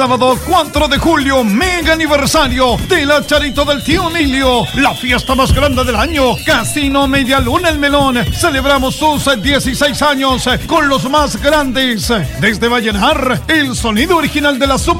Sábado 4 de julio, mega aniversario de la Charito del Tío Nilio, la fiesta más grande del año. Casino Media Luna El Melón. Celebramos sus 16 años con los más grandes. Desde Vallenar, el sonido original de la